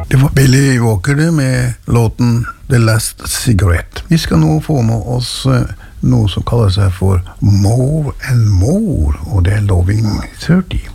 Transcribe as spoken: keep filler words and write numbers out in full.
Det var Billy Walker det med låten The Last Cigarette. Vi skal nå få med oss eh, noe som kaller seg for More and More, og det er Loving thirty.